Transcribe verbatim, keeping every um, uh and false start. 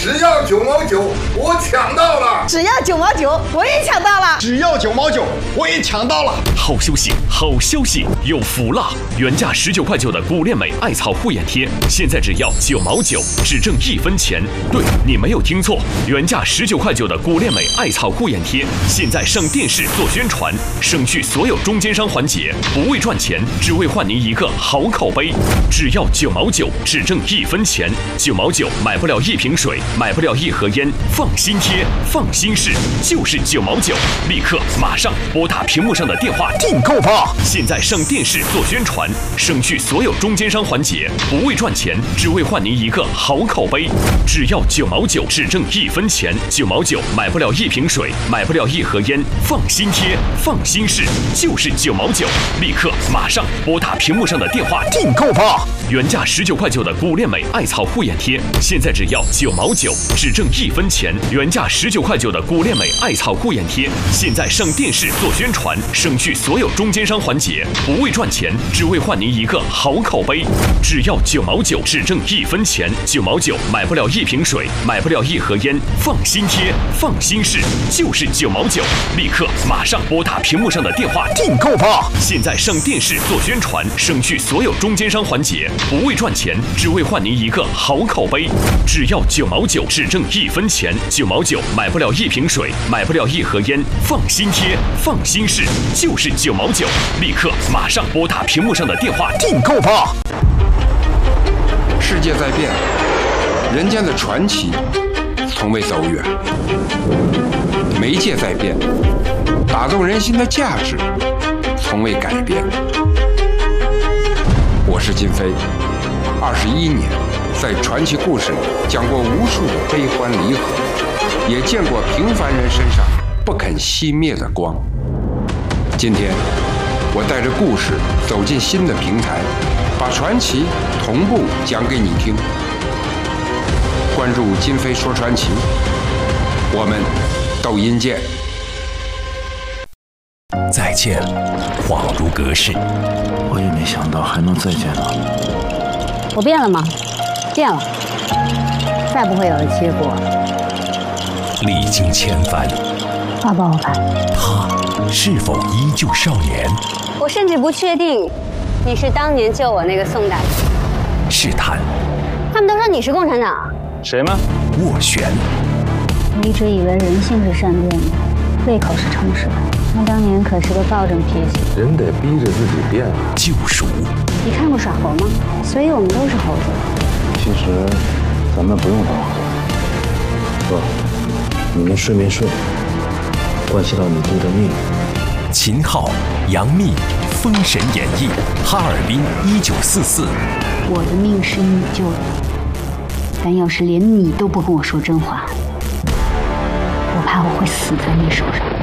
只要九毛九，我抢到了！ 只要九毛九，我也抢到了！ 只要九毛九，我也抢到了！ 好消息，好消息，有福了！原价十九块九的古恋美艾草护眼贴，现在只要九毛九，只挣一分钱。对，你没有听错，原价十九块九的古恋美艾草护眼贴，现在上电视做宣传，省去所有中间商环节，不为赚钱，只为换您一个好口碑。只要九毛九，只挣一分钱。九毛九买不了一瓶水，买不了一盒烟，放心贴，放心试，就是九毛九。立刻马上拨打屏幕上的电话订购吧！现在上电视做宣传，省去所有中间商环节，不为赚钱，只为换您一个好口碑。只要九毛九，只挣一分钱。九毛九买不了一瓶水，买不了一盒烟，放心贴，放心试，就是九毛九。立刻马上拨打屏幕上的电话订购吧！原价十九块九的古恋美艾草护眼贴，现在只要九毛九，只挣一分钱。原价十九块九的古恋美艾草护眼贴，现在上电视做宣传，省去所有中间商环节，不为赚钱，只为换您一个好口碑。只要九毛九，只挣一分钱。九毛九买不了一瓶水，买不了一盒烟，放心贴，放心试，就是九毛九。立刻马上拨打屏幕上的电话订购吧！现在上电视做宣传，省去所有中间商环节，不为赚钱，只为换您一个好口碑。只要九毛九，只挣一分钱。九毛九买不了一瓶水，买不了一盒烟，放心贴，放心试，就是九毛九。立刻马上拨打屏幕上的电话订购吧！ 世界在变，人间的传奇从未走远；媒介在变，打动人心的价值从未改变。我是金飞，二十一年，在传奇故事里讲过无数的悲欢离合，也见过平凡人身上不肯熄灭的光。今天，我带着故事走进新的平台，把传奇同步讲给你听。关注金飞说传奇，我们抖音见。 再见，恍如隔世。 我也没想到还能再见到你。 我变了吗？变了，再不会有了结果。 历经千帆， 抱抱我吧。 他是否依旧少年？ 我甚至不确定你是当年救我那个宋大师。 试探。 他们都说你是共产党。 谁吗？ 斡旋。 我一直以为人性是善变的，胃口是诚实的。那当年可是个暴症脾气。 人得逼着自己变。 救赎。 你看过耍猴吗？所以我们都是猴子。 其实咱们不用当猴子。不，你们睡没睡，关系到你弟的命。 秦昊、杨幂，《封神演义》，哈尔滨一九四四。 我的命是你救的，但要是连你都不跟我说真话，我怕我会死在你手上。